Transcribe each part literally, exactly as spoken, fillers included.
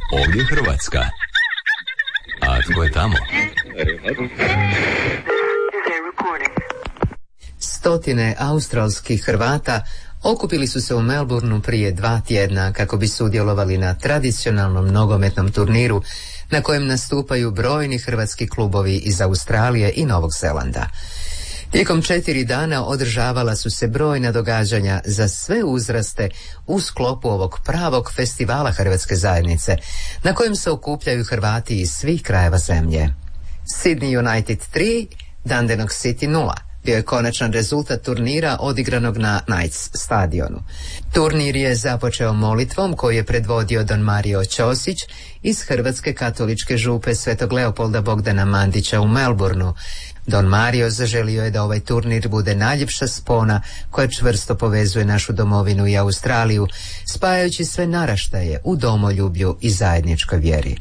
Ovdje je Hrvatska. A tko je tamo? Stotine australskih Hrvata okupili su se u Melbourneu prije dva tjedna kako bi sudjelovali na tradicionalnom nogometnom turniru na kojem nastupaju brojni hrvatski klubovi iz Australije i Novog Zelanda. Tijekom četiri dana održavala su se brojna događanja za sve uzraste u sklopu ovog pravog festivala hrvatske zajednice na kojem se okupljaju Hrvati iz svih krajeva zemlje. Sydney United tri, Dandenong City nula. Bio je konačan rezultat turnira odigranog na Knights stadionu. Turnir je započeo molitvom koju je predvodio don Mario Ćosić iz Hrvatske katoličke župe Svetog Leopolda Bogdana Mandića u Melbourneu. Don Mario zaželio je da ovaj turnir bude najljepša spona koja čvrsto povezuje našu domovinu i Australiju, spajajući sve naraštaje u domoljublju i zajedničkoj vjeri.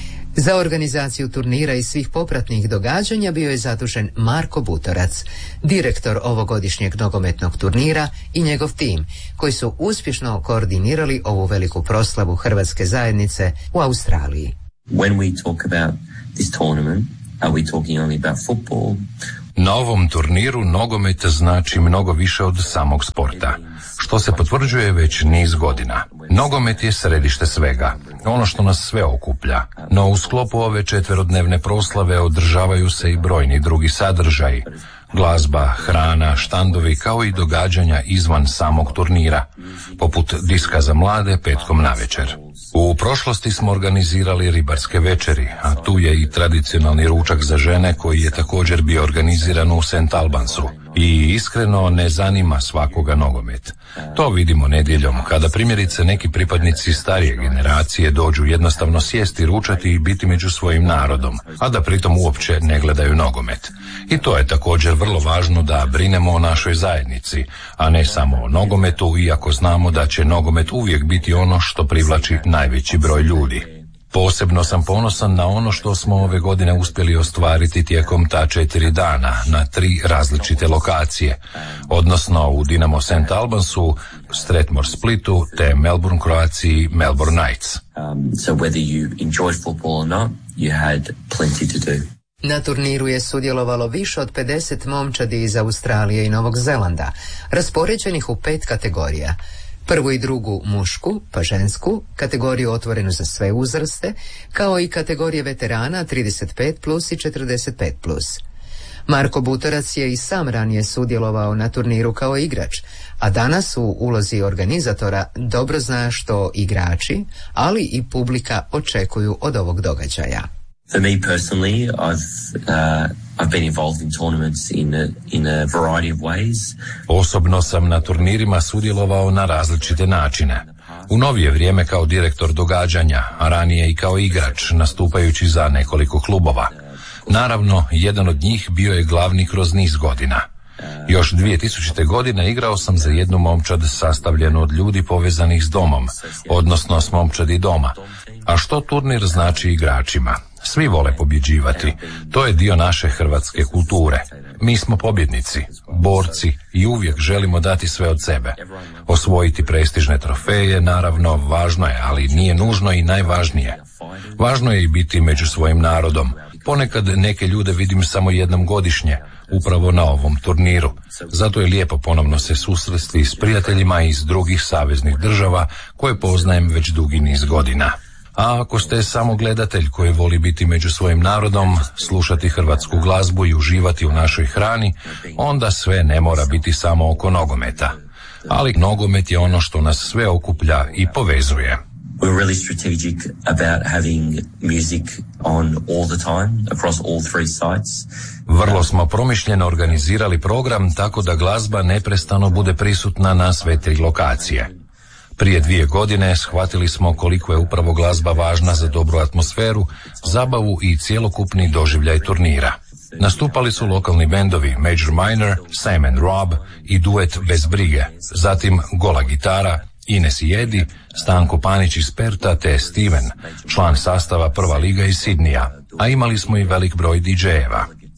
Za organizaciju turnira i svih popratnih događanja bio je zadužen Marko Butorac, direktor ovogodišnjeg nogometnog turnira, i njegov tim, koji su uspješno koordinirali ovu veliku proslavu hrvatske zajednice u Australiji. When we talk about this tournament, are we talking only about football? Na ovom turniru nogomet znači mnogo više od samog sporta, što se potvrđuje već niz godina. Nogomet je središte svega, ono što nas sve okuplja, no u sklopu ove četverodnevne proslave održavaju se i brojni drugi sadržaji, glazba, hrana, štandovi kao i događanja izvan samog turnira, poput diska za mlade petkom navečer. U prošlosti smo organizirali ribarske večeri, a tu je i tradicionalni ručak za žene koji je također bio organiziran u Saint Albansu. I iskreno ne zanima svakoga nogomet. To vidimo nedjeljom, kada primjerice neki pripadnici starije generacije dođu jednostavno sjesti, ručati i biti među svojim narodom, a da pritom uopće ne gledaju nogomet. I to je također vrlo važno, da brinemo o našoj zajednici, a ne samo o nogometu, iako znamo da će nogomet uvijek biti ono što privlači najveći broj ljudi. Posebno sam ponosan na ono što smo ove godine uspjeli ostvariti tijekom ta četiri dana na tri različite lokacije, odnosno u Dinamo Saint Albansu, Strathmore Splitu te Melbourne Croaciji Melbourne Knights. Um, so whether you enjoyed football or not, you had plenty to do. Na turniru je sudjelovalo više od pedeset momčadi iz Australije i Novog Zelanda, raspoređenih u pet kategorija. Prvu i drugu mušku, pa žensku, kategoriju otvorenu za sve uzraste, kao i kategorije veterana trideset pet plus i četrdeset pet plus. Marko Butorac je i sam ranije sudjelovao na turniru kao igrač, a danas u ulozi organizatora dobro zna što igrači, ali i publika očekuju od ovog događaja. For me personally, I've uh, I've been involved in tournaments in a, in a variety of ways. Osobno sam na turnirima sudjelovao na različite načine. U novije vrijeme kao direktor događanja, a ranije i kao igrač, nastupajući za nekoliko klubova. Naravno, jedan od njih bio je glavni kroz niz godina. Još dvije tisućite. godine igrao sam za jednu momčad sastavljenu od ljudi povezanih s domom, odnosno s momčadi doma. A što turnir znači igračima? Svi vole pobjeđivati. To je dio naše hrvatske kulture. Mi smo pobjednici, borci i uvijek želimo dati sve od sebe. Osvojiti prestižne trofeje, naravno, važno je, ali nije nužno i najvažnije. Važno je i biti među svojim narodom. Ponekad neke ljude vidim samo jednom godišnje, upravo na ovom turniru. Zato je lijepo ponovno se susresti s prijateljima iz drugih saveznih država koje poznajem već dugi niz godina. A ako ste samo gledatelj koji voli biti među svojim narodom, slušati hrvatsku glazbu i uživati u našoj hrani, onda sve ne mora biti samo oko nogometa. Ali nogomet je ono što nas sve okuplja i povezuje. We're really strategic about having music on all the time, across all three sites. Vrlo smo promišljeno organizirali program tako da glazba neprestano bude prisutna na sve tri lokacije. Prije dvije godine shvatili smo koliko je upravo glazba važna za dobru atmosferu, zabavu i cjelokupni doživljaj turnira. Nastupali su lokalni bendovi Major Minor, Sam and Rob i duet Bez brige, zatim Gola gitara, Ines i Edi, Stanko Panić iz Perta te Steven, član sastava Prva liga iz Sidnija, a imali smo i velik broj didžejeva.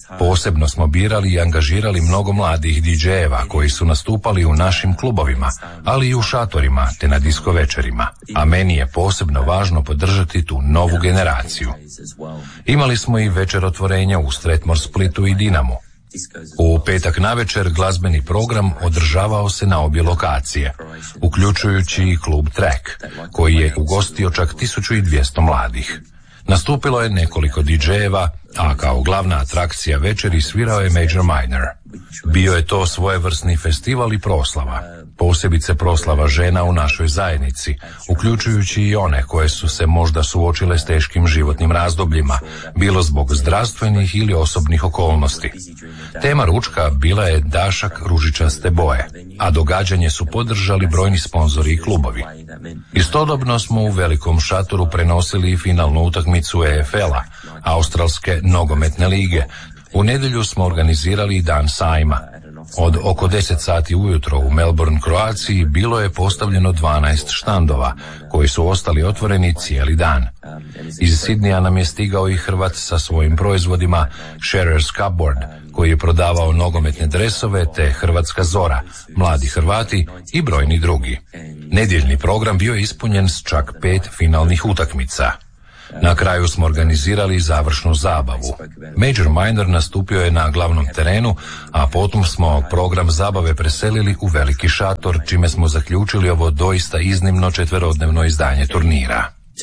Posebno smo birali i angažirali mnogo mladih di džejeva koji su nastupali u našim klubovima, ali i u šatorima te na disko večerima, a meni je posebno važno podržati tu novu generaciju. Imali smo i večer otvorenja u Strathmore Splitu i Dinamu. U petak navečer glazbeni program održavao se na obje lokacije, uključujući i klub Track, koji je ugostio čak tisuću dvjesto mladih. Nastupilo je nekoliko di džejeva, a kao glavna atrakcija večeri svirao je Major Minor. Bio je to svojevrsni festival i proslava, posebice proslava žena u našoj zajednici, uključujući i one koje su se možda suočile s teškim životnim razdobljima, bilo zbog zdravstvenih ili osobnih okolnosti. Tema ručka bila je dašak ružičaste boje, a događanje su podržali brojni sponzori i klubovi. Istodobno smo u velikom šatoru prenosili i finalnu utakmicu E F L-a, Australske nogometne lige. U nedjelju smo organizirali dan sajma. Od oko deset sati ujutro u Melbourne, Kroaciji, bilo je postavljeno dvanaest štandova, koji su ostali otvoreni cijeli dan. Iz Sidneja nam je stigao i Hrvat sa svojim proizvodima Sharer's Cupboard, koji je prodavao nogometne dresove, te Hrvatska Zora, mladi Hrvati i brojni drugi. Nedjeljni program bio je ispunjen s čak pet finalnih utakmica. Na kraju smo organizirali završnu zabavu. Major Minor nastupio je na glavnom terenu, a potom smo program zabave preselili u veliki šator, čime smo zaključili ovo doista iznimno četverodnevno izdanje turnira.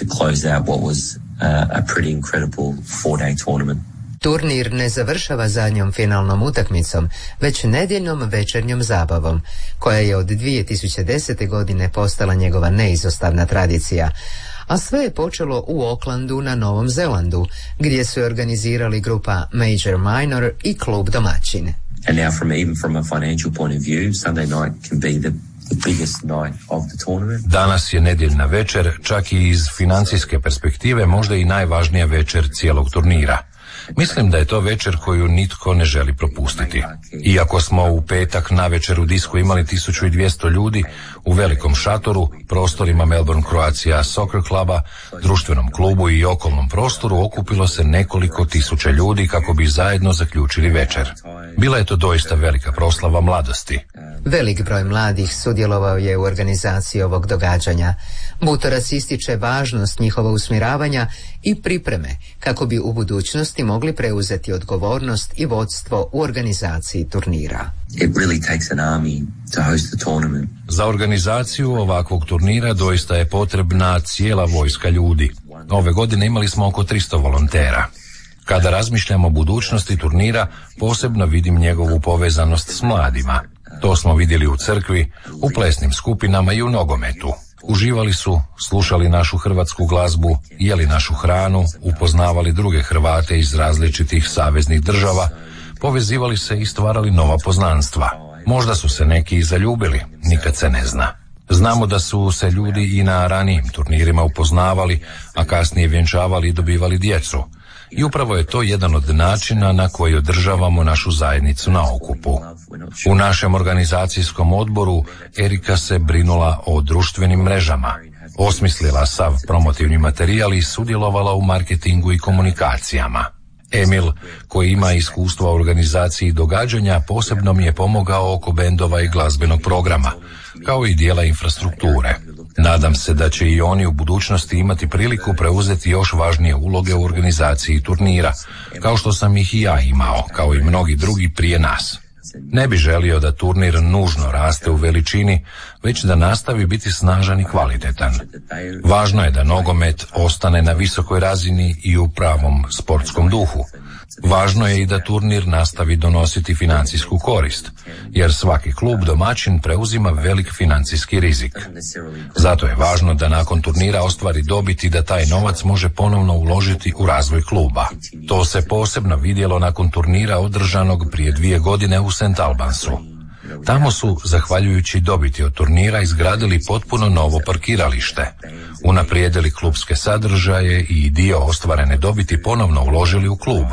Turnir ne završava zadnjom finalnom utakmicom, već nedjeljnom večernjom zabavom, koja je od dvije tisuće desete. godine postala njegova neizostavna tradicija. A sve je počelo u Aucklandu na Novom Zelandu, gdje su organizirali grupa Major Minor i klub domaćin. And now from even from a financial point of view, Sunday night can be the the biggest night of the tournament. Danas je nedjeljna večer, čak i iz financijske perspektive možda i najvažnija večer cijelog turnira. Mislim da je to večer koju nitko ne želi propustiti. Iako smo u petak na večer u disku imali tisuću dvjesto ljudi, u velikom šatoru, prostorima Melbourne Croatia Soccer kluba, društvenom klubu i okolnom prostoru okupilo se nekoliko tisuća ljudi kako bi zajedno zaključili večer. Bila je to doista velika proslava mladosti. Velik broj mladih sudjelovao je u organizaciji ovog događanja. Butorac ističe važnost njihova usmjeravanja i pripreme kako bi u budućnosti mogli preuzeti odgovornost i vodstvo u organizaciji turnira. It really takes an army to host the tournament. Za organizaciju ovakvog turnira doista je potrebna cijela vojska ljudi. Ove godine imali smo oko tristo volontera. Kada razmišljamo o budućnosti turnira, posebno vidim njegovu povezanost s mladima. To smo vidjeli u crkvi, u plesnim skupinama i u nogometu. Uživali su, slušali našu hrvatsku glazbu, jeli našu hranu, upoznavali druge Hrvate iz različitih saveznih država, povezivali se i stvarali nova poznanstva. Možda su se neki i zaljubili, nikad se ne zna. Znamo da su se ljudi i na ranijim turnirima upoznavali, a kasnije vjenčavali i dobivali djecu. I upravo je to jedan od načina na koji održavamo našu zajednicu na okupu. U našem organizacijskom odboru Erika se brinula o društvenim mrežama, osmislila sav promotivni materijal i sudjelovala u marketingu i komunikacijama. Emil, koji ima iskustva u organizaciji događanja, posebno mi je pomogao oko bendova i glazbenog programa, kao i dijela infrastrukture. Nadam se da će i oni u budućnosti imati priliku preuzeti još važnije uloge u organizaciji turnira, kao što sam ih i ja imao, kao i mnogi drugi prije nas. Ne bi želio da turnir nužno raste u veličini, već da nastavi biti snažan i kvalitetan. Važno je da nogomet ostane na visokoj razini i u pravom sportskom duhu. Važno je i da turnir nastavi donositi financijsku korist, jer svaki klub domaćin preuzima velik financijski rizik. Zato je važno da nakon turnira ostvari dobit i da taj novac može ponovno uložiti u razvoj kluba. To se posebno vidjelo nakon turnira održanog prije dvije godine u Saint Albansu. Tamo su, zahvaljujući dobiti od turnira, izgradili potpuno novo parkiralište, unaprijedili klubske sadržaje i dio ostvarene dobiti ponovno uložili u klub,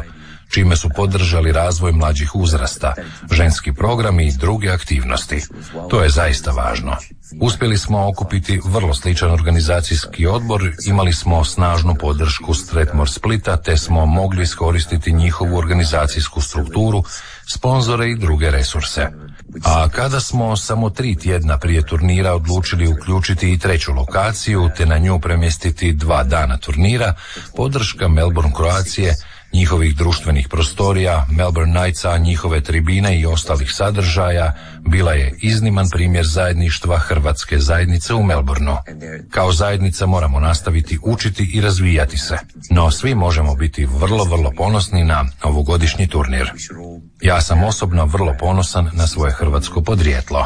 čime su podržali razvoj mlađih uzrasta, ženski program i druge aktivnosti. To je zaista važno. Uspjeli smo okupiti vrlo sličan organizacijski odbor, imali smo snažnu podršku Strathmore Splita, te smo mogli iskoristiti njihovu organizacijsku strukturu, sponzore i druge resurse. A kada smo samo tri tjedna prije turnira odlučili uključiti i treću lokaciju, te na nju premjestiti dva dana turnira, podrška Melbourne Kroacije, njihovih društvenih prostorija, Melbourne Knightsa, njihove tribine i ostalih sadržaja bila je izniman primjer zajedništva hrvatske zajednice u Melbourneu. Kao zajednica moramo nastaviti učiti i razvijati se, no svi možemo biti vrlo, vrlo ponosni na ovogodišnji turnir. Ja sam osobno vrlo ponosan na svoje hrvatsko podrijetlo.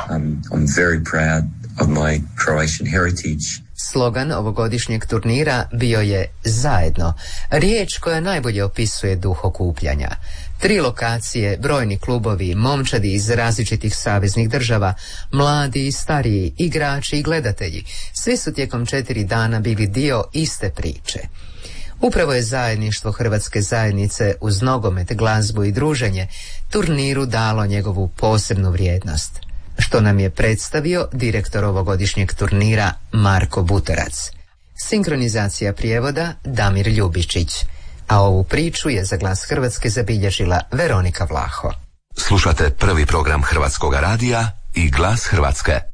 Slogan ovogodišnjeg turnira bio je Zajedno, riječ koja najbolje opisuje duh okupljanja. Tri lokacije, brojni klubovi, momčadi iz različitih saveznih država, mladi i stariji, igrači i gledatelji, svi su tijekom četiri dana bili dio iste priče. Upravo je zajedništvo hrvatske zajednice uz nogomet, glazbu i druženje turniru dalo njegovu posebnu vrijednost, što nam je predstavio direktor ovogodišnjeg turnira Marko Butorac. Sinkronizacija prijevoda Damir Ljubičić, a ovu priču je za Glas Hrvatske zabilježila Veronika Vlaho. Slušate prvi program Hrvatskoga radija i Glas Hrvatske.